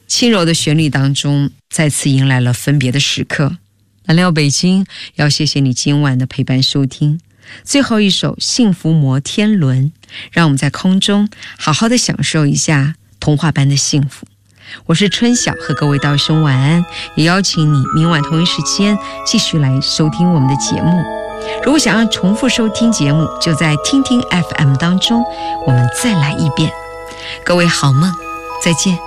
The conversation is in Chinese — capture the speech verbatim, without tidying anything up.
轻柔的旋律当中，再次迎来了分别的时刻。蓝调北京，要谢谢你今晚的陪伴收听。最后一首《幸福摩天轮》，让我们在空中好好的享受一下童话般的幸福。我是春晓，和各位道一声晚安，也邀请你明晚同一时间继续来收听我们的节目。如果想要重复收听节目，就在听听 F M 当中，我们再来一遍。各位好梦，再见。